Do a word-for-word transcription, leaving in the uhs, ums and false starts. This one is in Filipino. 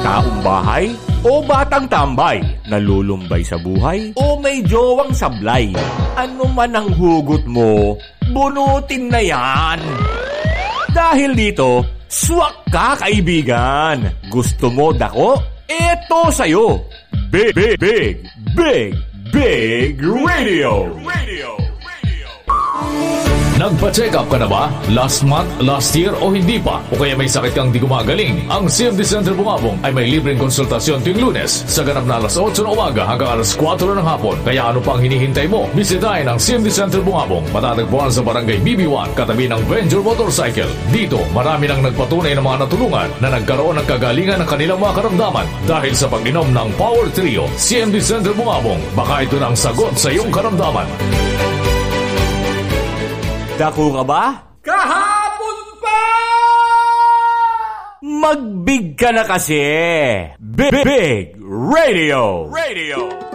taong bahay o batang tambay, nalulumbay sa buhay o may jowang sablay. Ano man ang hugot mo, bunutin na yan. Dahil dito, swak ka kaibigan. Gusto mo dako? Eto sa'yo. Big, big, big, big, big radio. Radio. Nagpa-check up ka na ba? Last month, last year o hindi pa? O kaya may sakit kang di gumagaling? Ang C M D Center Bungabong ay may libreng konsultasyon tuwing Lunes sa ganap na alas otso ng umaga hanggang alas kwatro ng hapon. Kaya ano pang hinihintay mo? Bisitahin ang C M D Center Bungabong. Matatagpuan sa Barangay B B one, katabi ng Venture Motorcycle. Dito, marami nang nagpatunay ng mga natulungan na nagkaroon ng kagalingan ng kanilang mga karamdaman dahil sa pag-inom ng Power Trio. C M D Center Bungabong. Baka ito na ang sagot sa iyong karamdaman. Dako ka ba? Kahapon pa! Magbig ka na kasi. Big, big Radio. Radio.